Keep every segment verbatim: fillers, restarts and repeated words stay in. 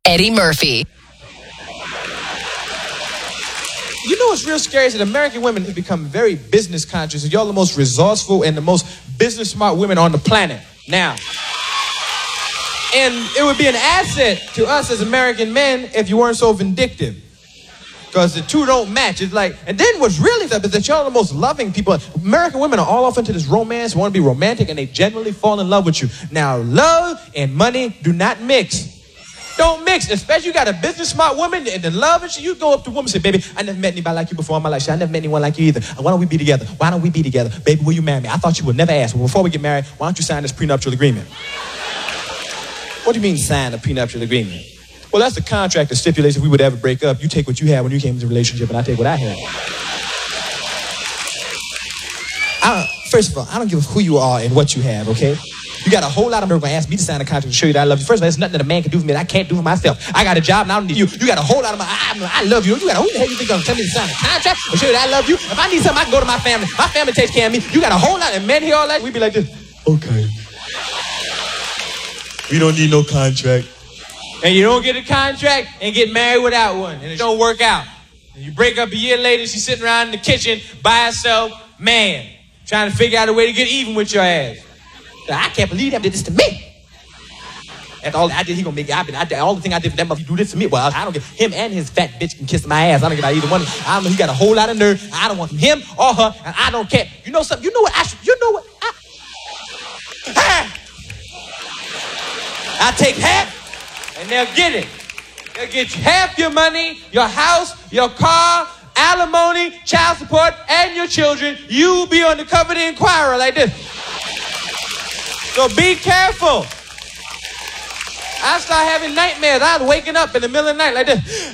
Eddie Murphy. You know what's real scary is that American women have become very business conscious. Y'all the most resourceful and the most business smart women on the planet now. And it would be an asset to us as American men if you weren't so vindictive. Because the two don't match. It's like, and then what's really up is that y'all are the most loving people. American women are all off into this romance, want to be romantic, and they generally fall in love with you. Now, love and money do not mix. Don't mix, especially you got a business smart woman and the love and shit. You go up to a woman and say, baby, I never met anybody like you before in my life. I never met anyone like you either. Why don't we be together? Why don't we be together? Baby, will you marry me? I thought you would never ask. Well, before we get married, why don't you sign this prenuptial agreement? What do you mean sign a prenuptial agreement? Well, that's the contract that stipulates if we would ever break up, you take what you had when you came into a relationship and I take what I had. I don't, first of all, I don't give a who you are and what you have, okay? You got a whole lot of nerve to ask me to sign a contract to show you that I love you. First of all, there's nothing that a man can do for me that I can't do for myself. I got a job and I don't need you. You got a whole lot of my, I, I love you. You got a, who the hell you think gonna tell me to sign a contract to show you that I love you? If I need something, I can go to my family. My family takes care of me. You got a whole lot of men here all that. We be like this, okay. We don't need no contract. And you don't get a contract and get married without one. And it don't work out. And you break up a year later, she's sitting around in the kitchen by herself, man, trying to figure out a way to get even with your ass. So I can't believe that did this to me. After all I did, he gonna make it happen. I did all the thing I did for that motherfucker, do this to me. Well, I don't get him and his fat bitch can kiss my ass. I don't get out either one. I don't know. He got a whole lot of nerve. I don't want him or her, and I don't care. You know something? You know what? I should. You know what? I, ah! I take half. And they'll get it. They'll get you half your money, your house, your car, alimony, child support, and your children. You'll be on the cover of the Inquirer like this. So be careful. I start having nightmares. I was waking up in the middle of the night like this.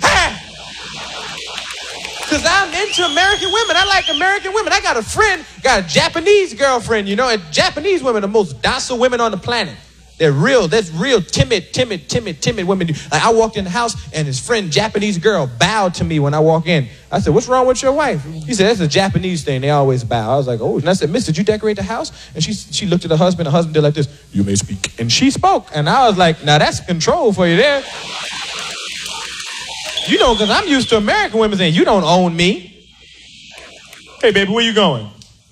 Because I'm into American women. I like American women. I got a friend, got a Japanese girlfriend, you know, and Japanese women are the most docile women on the planet. They're real. That's real timid, timid, timid, timid women. Like I walked in the house and his friend, Japanese girl, bowed to me when I walked in. I said, what's wrong with your wife? He said, that's a Japanese thing. They always bow. I was like, oh. And I said, miss, did you decorate the house? And she she looked at her husband. Her husband did like this. You may speak. And she spoke. And I was like, now that's control for you there. You know, because I'm used to American women saying, you don't own me. Hey, baby, where you going?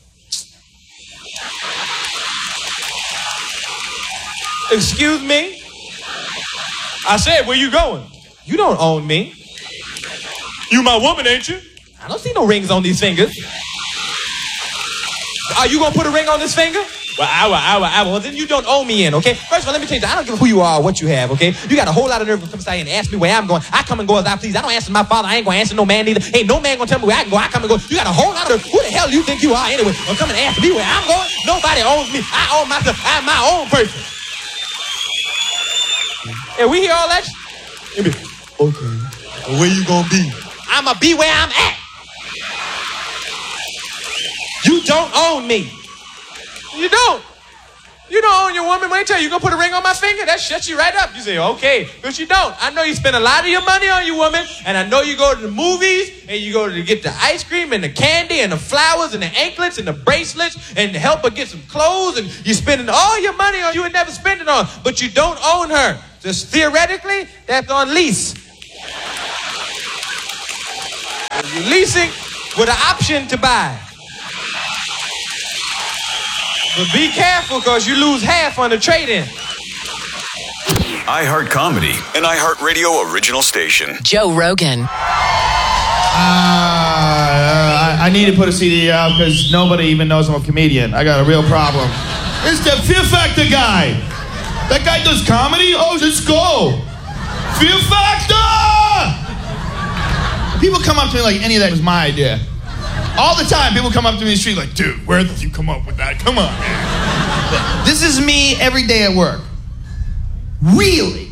Excuse me? I said, where you going? You don't own me. You my woman, ain't you? I don't see no rings on these fingers. Are you gonna put a ring on this finger? Well, I will, I will, I will. Well, then you don't own me in, okay? First of all, let me tell you, I don't give a who you are or what you have, okay? You got a whole lot of nerve to come inside and ask me where I'm going. I come and go as I please. I don't answer my father. I ain't gonna answer no man either. Ain't no man gonna tell me where I can go. I come and go. You got a whole lot of nerve. Who the hell do you think you are anyway? Or come and ask me where I'm going? Nobody owns me. I own myself. I'm my own person. And we hear all that shit. Okay. Well, where you gonna be? I'ma be where I'm at. You don't own me. You don't. You don't own your woman. When I tell you, you gonna put a ring on my finger? That shuts you right up. You say, okay, but you don't. I know you spend a lot of your money on your woman, and I know you go to the movies, and you go to get the ice cream, and the candy, and the flowers, and the anklets, and the bracelets, and to help her get some clothes, and you're spending all your money on you would never spend it on, but you don't own her. Just theoretically, that's on lease. You're leasing with an option to buy. But be careful, because you lose half on the trade-in. iHeart Comedy, an iHeart Radio original station. Joe Rogan. Uh, I, I need to put a C D out because nobody even knows I'm a comedian. I got a real problem. It's the Fear Factor guy. That guy does comedy? Oh, let's go. Fear Factor! People come up to me like any of that was my idea. All the time, people come up to me in the street like, dude, where did you come up with that? Come on, man. This is me every day at work. Really?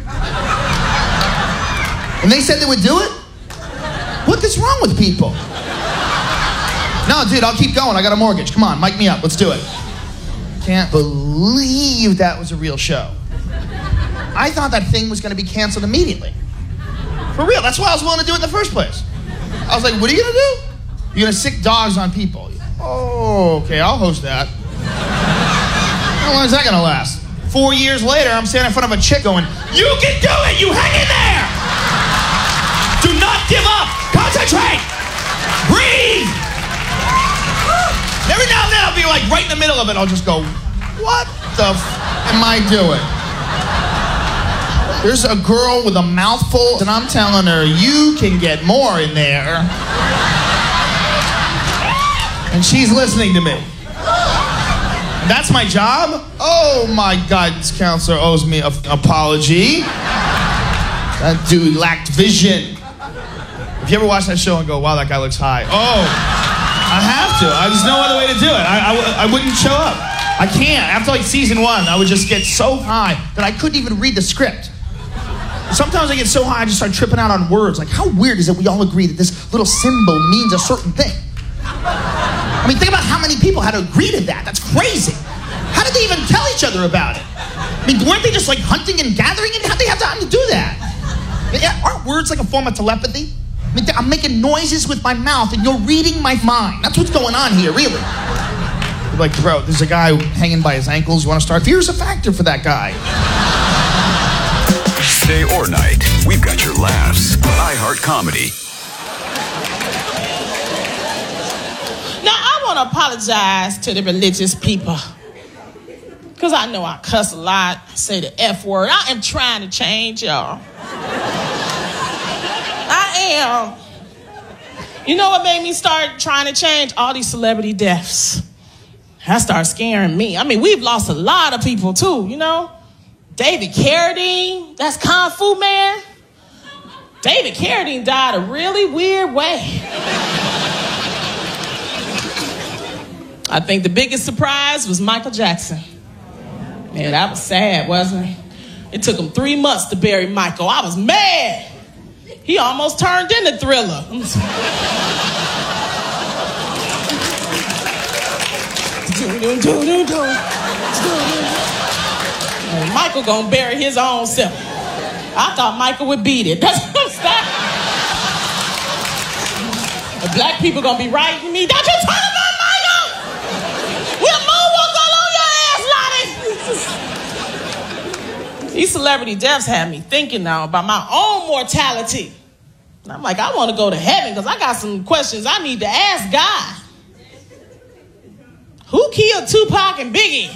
And they said they would do it? What is wrong with people? No, dude, I'll keep going. I got a mortgage. Come on, mic me up. Let's do it. Can't believe that was a real show. I thought that thing was going to be canceled immediately. For real. That's why I was willing to do it in the first place. I was like, what are you going to do? You're going to sick dogs on people. Oh, okay, I'll host that. How long is that going to last? Four years later, I'm standing in front of a chick going, you can do it, you hang in there. Do not give up, concentrate, breathe. Every now and then I'll be like right in the middle of it, I'll just go, what the f am I doing? There's a girl with a mouthful, and I'm telling her, you can get more in there. And she's listening to me. That's my job? Oh, my guidance counselor owes me an apology. That dude lacked vision. If you ever watch that show and go, wow, that guy looks high. Oh, I have to. There's no other way to do it. I, I, I wouldn't show up. I can't. After like season one, I would just get so high that I couldn't even read the script. Sometimes I get so high, I just start tripping out on words. Like, how weird is it we all agree that this little symbol means a certain thing? I mean, think about how many people had to agree to that. That's crazy. How did they even tell each other about it? I mean, weren't they just like hunting and gathering? And how'd they have time to do that? Aren't words like a form of telepathy? I mean, I'm making noises with my mouth and you're reading my mind. That's what's going on here, really. You're like, bro, there's a guy hanging by his ankles. You want to start? Fear's a factor for that guy. Day or night, we've got your laughs. iHeart Comedy. Now, I want to apologize to the religious people. Because I know I cuss a lot, I say the F word. I am trying to change, y'all. I am. You know what made me start trying to change? All these celebrity deaths. That started scaring me. I mean, we've lost a lot of people, too, you know? David Carradine, that's Kung Fu Man. David Carradine died a really weird way. I think the biggest surprise was Michael Jackson. Man, that was sad, wasn't it? It took him three months to bury Michael. I was mad. He almost turned into Thriller. And Michael gonna bury his own self. I thought Michael would beat it. That's what I'm saying. The black people gonna be writing me. Don't you talk about Michael! We'll moonwalk all on your ass, Lottie. These celebrity deaths had me thinking now about my own mortality. And I'm like, I want to go to heaven because I got some questions I need to ask God. Who killed Tupac and Biggie?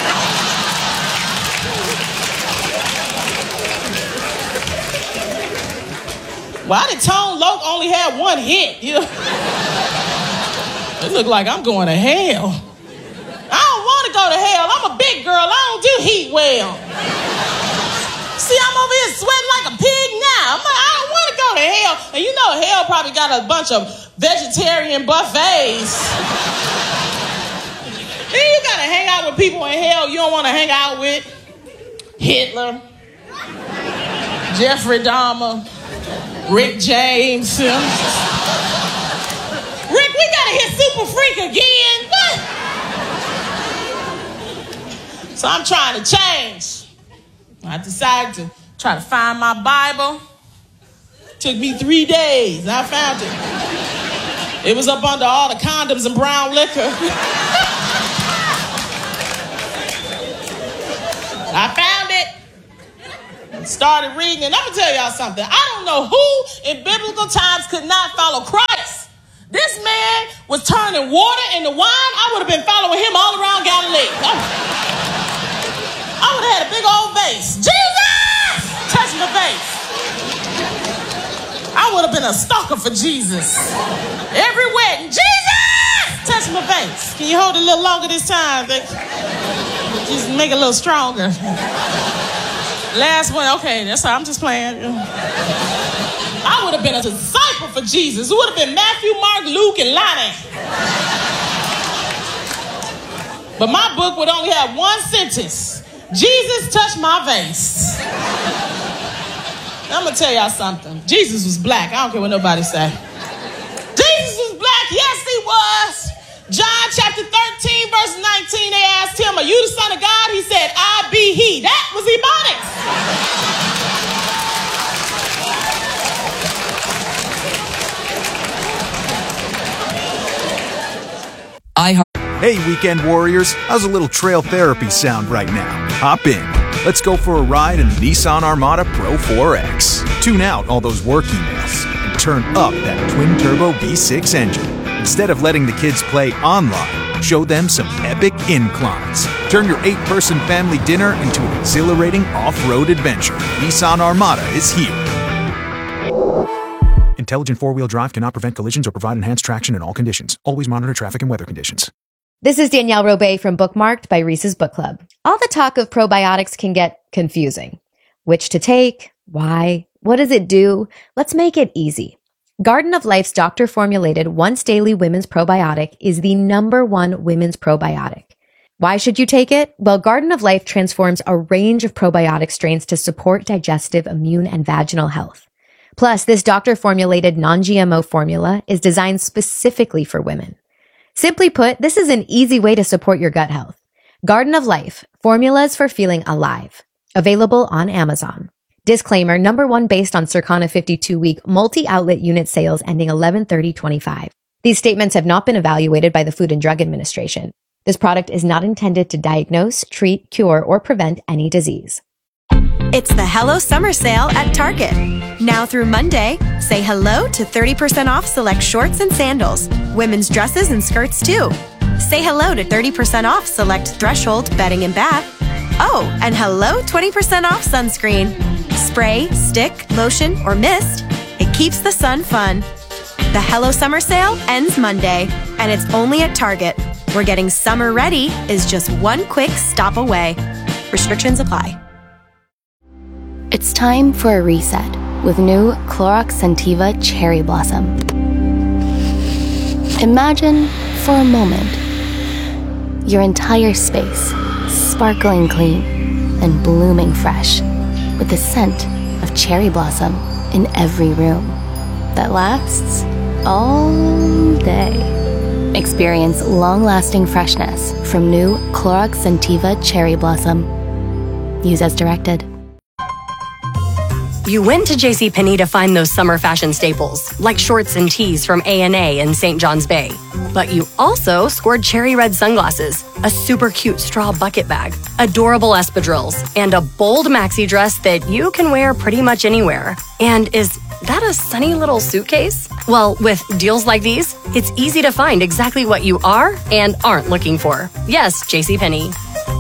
Why did Tone Loc only have one hit? You know? It looked like I'm going to hell. I don't want to go to hell. I'm a big girl. I don't do heat well. See, I'm over here sweating like a pig now. I'm like, I don't want to go to hell. And you know, hell probably got a bunch of vegetarian buffets. Then you got to hang out with people in hell you don't want to hang out with. Hitler, Jeffrey Dahmer, Rick James. Rick, we gotta hit Super Freak again. What? So I'm trying to change. I decided to try to find my Bible. Took me three days. I found it. It was up under all the condoms and brown liquor. I found it. Started reading, and I'm gonna tell y'all something. I don't know who in biblical times could not follow Christ. This man was turning water into wine. I would have been following him all around Galilee. I would have had a big old vase. Jesus! Touch the vase. I would have been a stalker for Jesus. Every wedding, Jesus! Touch my vase. Can you hold it a little longer this time? Just make it a little stronger. Last one, okay, that's all. I'm just playing. I would have been a disciple for Jesus. It would have been Matthew, Mark, Luke, and Lonnie. But my book would only have one sentence. Jesus touched my vase. I'm going to tell y'all something. Jesus was black. I don't care what nobody say. Jesus was black. Yes, he was. John chapter thirteen, verse nineteen, they asked him, are you the son of God? He said, I be he. That was Ebonics. iHeart. Hey, weekend warriors, how's a little trail therapy sound right now? Hop in. Let's go for a ride in the Nissan Armada Pro four X. Tune out all those work emails and turn up that twin-turbo V six engine. Instead of letting the kids play online, show them some epic inclines. Turn your eight-person family dinner into an exhilarating off-road adventure. Nissan Armada is here. Intelligent four-wheel drive cannot prevent collisions or provide enhanced traction in all conditions. Always monitor traffic and weather conditions. This is Danielle Robay from Bookmarked by Reese's Book Club. All the talk of probiotics can get confusing. Which to take? Why? What does it do? Let's make it easy. Garden of Life's doctor-formulated once-daily women's probiotic is the number one women's probiotic. Why should you take it? Well, Garden of Life transforms a range of probiotic strains to support digestive, immune, and vaginal health. Plus, this doctor-formulated non-G M O formula is designed specifically for women. Simply put, this is an easy way to support your gut health. Garden of Life, formulas for feeling alive. Available on Amazon. Disclaimer, number one based on Circana fifty-two week multi-outlet unit sales ending eleven thirty twenty-five. These statements have not been evaluated by the Food and Drug Administration. This product is not intended to diagnose, treat, cure, or prevent any disease. It's the Hello Summer Sale at Target. Now through Monday, say hello to thirty percent off select shorts and sandals, women's dresses and skirts too. Say hello to thirty percent off select Threshold bedding and bath. Oh, and hello twenty percent off sunscreen. Spray, stick, lotion, or mist, it keeps the sun fun. The Hello Summer Sale ends Monday, and it's only at Target, where getting summer ready is just one quick stop away. Restrictions apply. It's time for a reset with new Clorox Scentiva Cherry Blossom. Imagine, for a moment, your entire space sparkling clean and blooming fresh with the scent of cherry blossom in every room that lasts all day. Experience long-lasting freshness from new Clorox Scentiva Cherry Blossom. Use as directed. You went to JCPenney to find those summer fashion staples, like shorts and tees from A and A in Saint John's Bay. But you also scored cherry red sunglasses, a super cute straw bucket bag, adorable espadrilles, and a bold maxi dress that you can wear pretty much anywhere. And is that a sunny little suitcase? Well, with deals like these, it's easy to find exactly what you are and aren't looking for. Yes, JCPenney.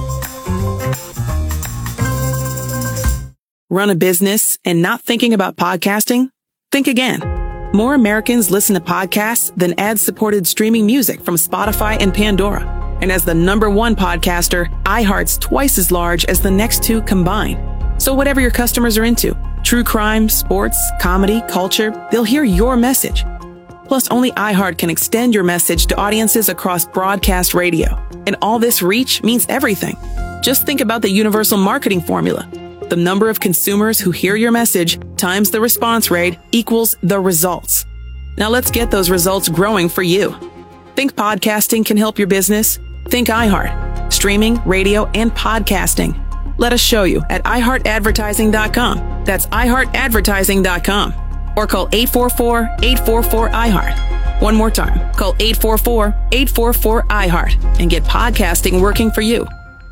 Run a business and not thinking about podcasting? Think again. More Americans listen to podcasts than ad-supported streaming music from Spotify and Pandora. And as the number one podcaster, iHeart's twice as large as the next two combined. So whatever your customers are into, true crime, sports, comedy, culture, they'll hear your message. Plus, only iHeart can extend your message to audiences across broadcast radio. And all this reach means everything. Just think about the universal marketing formula. The number of consumers who hear your message times the response rate equals the results. Now let's get those results growing for you. Think podcasting can help your business? Think iHeart. Streaming, radio, and podcasting. Let us show you at i heart advertising dot com. That's i heart advertising dot com. Or call eight four four, eight four four, I heart. One more time. Call eight four four, eight four four, I heart and get podcasting working for you.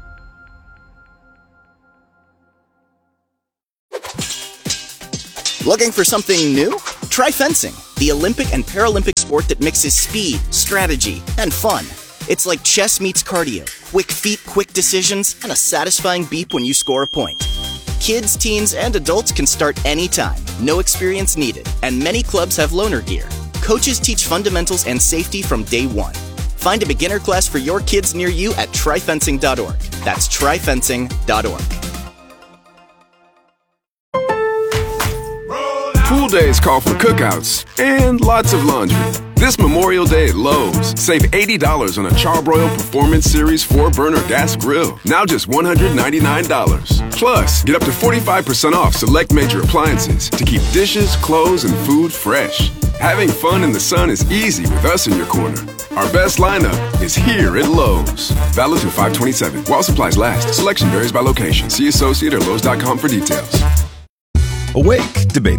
Looking for something new? Try fencing, the Olympic and Paralympic sport that mixes speed, strategy, and fun. It's like chess meets cardio, quick feet, quick decisions, and a satisfying beep when you score a point. Kids, teens, and adults can start anytime, no experience needed, and many clubs have loaner gear. Coaches teach fundamentals and safety from day one. Find a beginner class for your kids near you at try fencing dot org. That's try fencing dot org. Pool days call for cookouts and lots of laundry. This Memorial Day at Lowe's, save eighty dollars on a Charbroil Performance Series four burner gas grill. Now just one hundred ninety-nine dollars. Plus, get up to forty-five percent off select major appliances to keep dishes, clothes, and food fresh. Having fun in the sun is easy with us in your corner. Our best lineup is here at Lowe's. Valid through five twenty-seven. While supplies last. Selection varies by location. See associate or lowes dot com for details. Awake, debatable.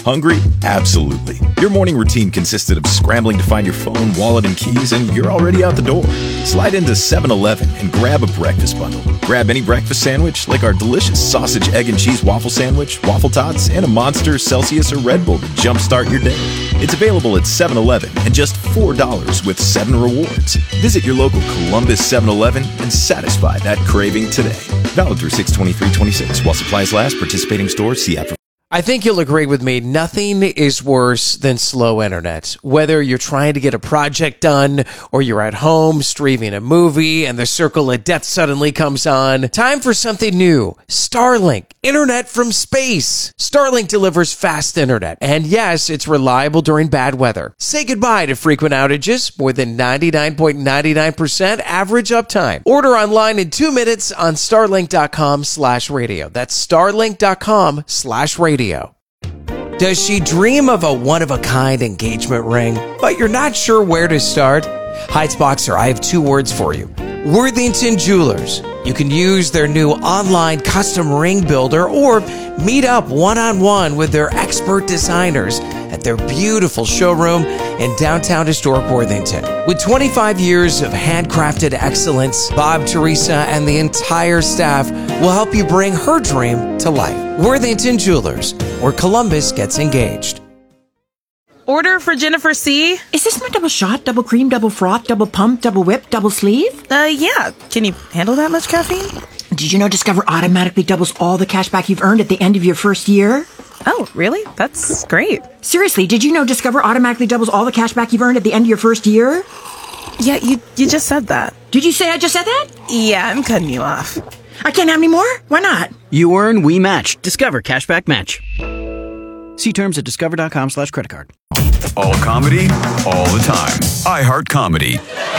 Hungry? Absolutely. Your morning routine consisted of scrambling to find your phone, wallet, and keys, and you're already out the door. Slide into seven eleven and grab a breakfast bundle. Grab any breakfast sandwich, like our delicious sausage, egg, and cheese waffle sandwich, waffle tots, and a Monster, Celsius, or Red Bull to jumpstart your day. It's available at seven eleven and just four dollars with seven rewards. Visit your local Columbus seven eleven and satisfy that craving today. Valid through six twenty-three twenty-six while supplies last. Participating stores, see app for... I think you'll agree with me. Nothing is worse than slow internet. Whether you're trying to get a project done or you're at home streaming a movie and the circle of death suddenly comes on. Time for something new. Starlink. Internet from space. Starlink delivers fast internet. And yes, it's reliable during bad weather. Say goodbye to frequent outages. More than ninety-nine point nine nine percent average uptime. Order online in two minutes on starlink.com slash radio. That's starlink.com slash radio. Does she dream of a one-of-a-kind engagement ring, but you're not sure where to start? Heights Boxer, I have two words for you. Worthington Jewelers. You can use their new online custom ring builder or meet up one-on-one with their expert designers at their beautiful showroom in downtown historic Worthington. With twenty-five years of handcrafted excellence, Bob, Teresa, and the entire staff will help you bring her dream to life. Worthington Jewelers, where Columbus gets engaged. Order for Jennifer C. Is this my double shot, double cream, double froth, double pump, double whip, double sleeve? Uh, yeah. Can you handle that much caffeine? Did you know Discover automatically doubles all the cash back you've earned at the end of your first year? Oh, really? That's great. Seriously, did you know Discover automatically doubles all the cash back you've earned at the end of your first year? Yeah, you you just said that. Did you say I just said that? Yeah, I'm cutting you off. I can't have any more? Why not? You earn, we match. Discover Cashback Match. See terms at discover.com slash credit card. All comedy, all the time. iHeart Comedy.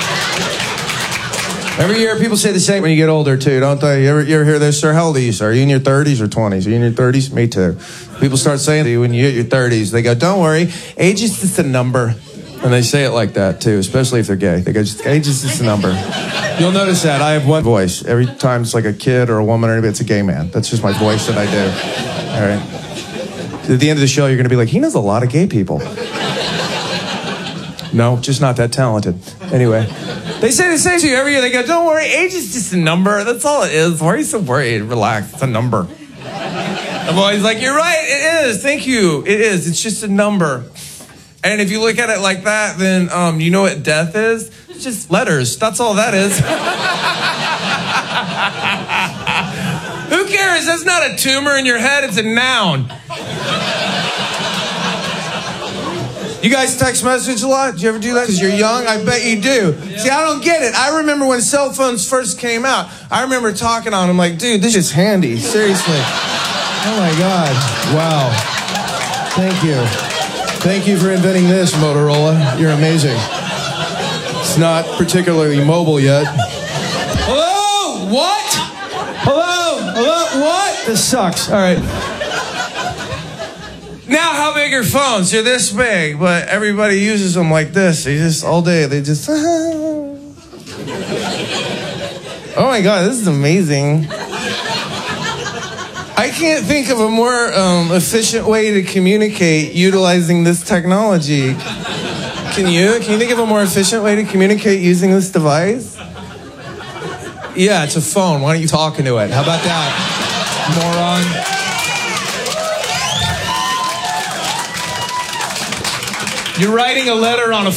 Every year, people say the same when you get older, too, don't they? You ever, you ever hear this, sir? How old are you, sir? Are you in your thirties or twenties? Are you in your thirties? Me, too. People start saying to you when you hit your thirties, they go, don't worry, age is just a number. And they say it like that, too, especially if they're gay. They go, age is just a number. You'll notice that. I have one voice. Every time it's like a kid or a woman or anybody, it's a gay man. That's just my voice that I do. All right? At the end of the show, you're going to be like, he knows a lot of gay people. No, just not that talented. Anyway, they say the same to you every year. They go, don't worry, age is just a number. That's all it is. Why are you so worried? Relax, it's a number. I'm always like, you're right, it is. Thank you. It is. It's just a number. And if you look at it like that, then um, you know what death is? It's just letters. That's all that is. Who cares? That's not a tumor in your head. It's a noun. You guys text message a lot? Do you ever do that? Because you're young? I bet you do. See, I don't get it. I remember when cell phones first came out. I remember talking on them like, dude, this is handy. Seriously. Oh, my God. Wow. Thank you. Thank you for inventing this, Motorola. You're amazing. It's not particularly mobile yet. Hello? What? Hello? Hello? What? This sucks. All right. Now, how big are phones? They're this big, but everybody uses them like this. They just, all day, they just... Oh, my God, this is amazing. I can't think of a more um, efficient way to communicate utilizing this technology. Can you? Can you think of a more efficient way to communicate using this device? Yeah, it's a phone. Why don't you talk into it? How about that, moron? You're writing a letter on a